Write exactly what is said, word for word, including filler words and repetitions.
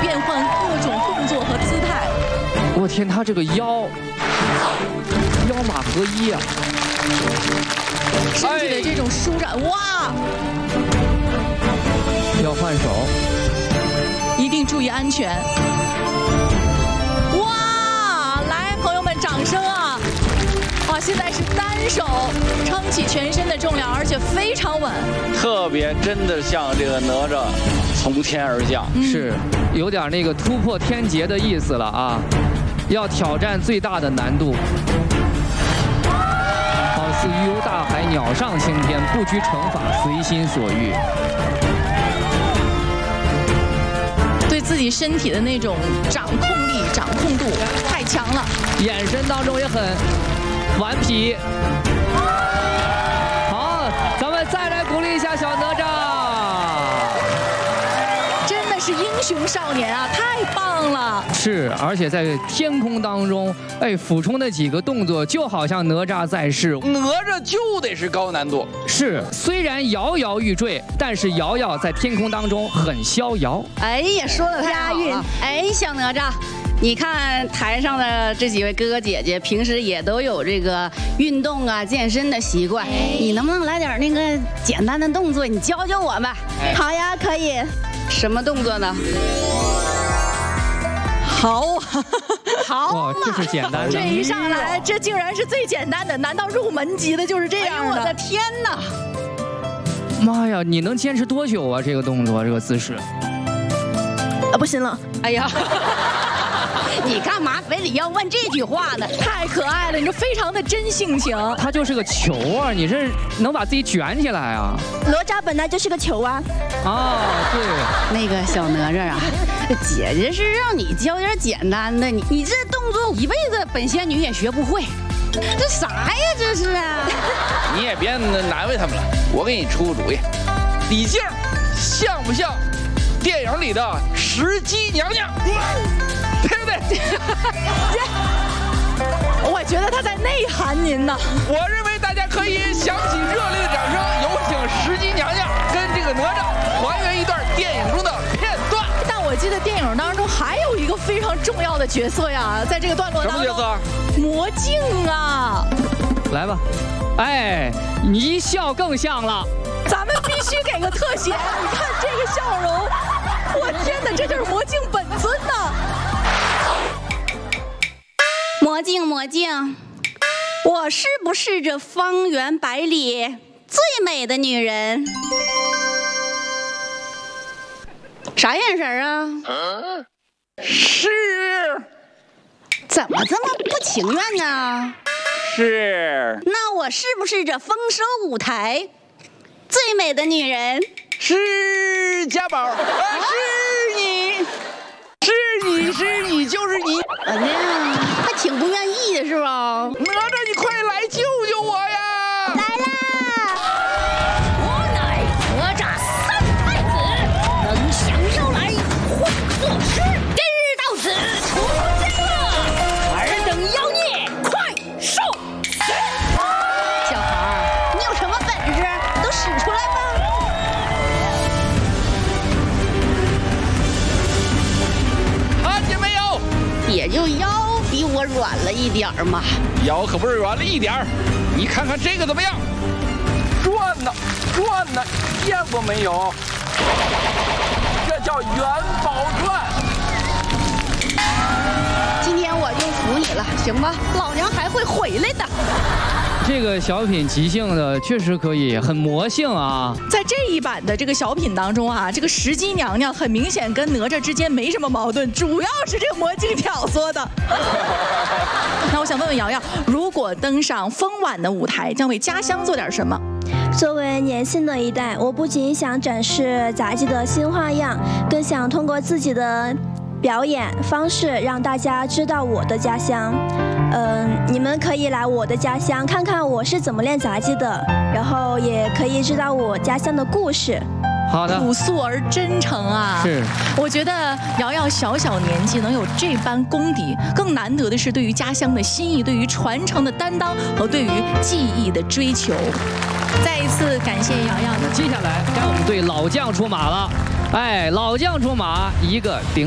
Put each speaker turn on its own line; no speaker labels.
变换各种动作和姿态。
我天，他这个腰腰马合一啊！
身体的这种舒展，哇！
要换手，
一定注意安全。哇！来，朋友们，掌声啊！哇，现在是单手撑起全身的重量，而且非常稳，
特别真的像这个哪吒从天而降，
嗯、
是有点那个突破天劫的意思了啊！要挑战最大的难度。 似鱼游大海，鸟上青天，不拘惩罚，随心所欲。
对自己身体的那种掌控力、掌控度太强了，
眼神当中也很顽皮。好，咱们再来鼓励一下小哪吒。
真的是英雄少年啊，太棒了！
是，而且在天空当中。 哎，俯冲的几个动作就好像哪吒在世，
哪吒就得是高难度。
是，虽然摇摇欲坠，但是瑶瑶在天空当中很逍遥。
哎呀，说的太好了！哎，小哪吒，你看台上的这几位哥哥姐姐，平时也都有这个运动啊、健身的习惯，你能不能来点那个简单的动作，你教教我们？
哎、好呀，可以。
什么动作呢？
好啊，好
嘛！这是简单的。
这一上来，这竟然是最简单的。难道入门级的就是这样的？
哎、我的天哪！
妈呀，你能坚持多久啊？这个动作，这个姿势？
啊，不行了！
哎呀，你干嘛非得要问这句话呢？
太可爱了，你这非常的真性情。
它就是个球啊，你这能把自己卷起来啊？
哪吒本来就是个球啊。
啊，对。
那个小哪吒啊。 姐姐是让你教点简单的，你你这动作一辈子本仙女也学不会，这啥呀这是啊？
你也别难为他们了，我给你出个主意，李静像不像电影里的石矶娘娘？对不对？
我觉得他在内涵您呢。
我认为大家可以响起热烈的掌声，有请石矶娘娘跟这个哪吒还原一段电影中的片段。
我记得电影当中还有一个非常重要的角色呀，在这个段落当中，
什么角色？
魔镜啊！
来吧，哎，你一笑更像了。
咱们必须给个特写，你看这个笑容，我天哪，这就是魔镜本尊呐！
魔镜，魔镜，我是不是这方圆百里最美的女人？ 啥眼神啊？
嗯，是。
怎么这么不情愿呢？
是。
那我是不是这丰收舞台最美的女人？
是家宝，啊、是你，是你是你就是你。
哎呀，还挺不愿意的是吧？
哪吒，你快来救救我呀！
来啦！
也就腰比我软了一点儿嘛，
腰可不是软了一点儿，你看看这个怎么样？转呢，转呢，见过没有？这叫元宝转。
今天我就服你了，行吧？老娘还会回来的。
这个小品即兴的确实可以，很魔性啊。
在这一版的这个小品当中啊，这个石矶娘娘很明显跟哪吒之间没什么矛盾，主要是这个魔镜挑唆的。那我想问问瑶瑶，如果登上风晚的舞台，将为家乡做点什么？
作为年轻的一代，我不仅想展示杂技的新花样，更想通过自己的表演方式让大家知道我的家乡。嗯、呃，你们可以来我的家乡看看我是怎么练杂技的，然后也可以知道我家乡的故事。
好的，
朴素而真诚啊！
是，
我觉得瑶瑶小小年纪能有这般功底，更难得的是对于家乡的心意、对于传承的担当和对于技艺的追求。再一次感谢瑶瑶。
接下来该我们对老将出马了，哎，老将出马，一个顶。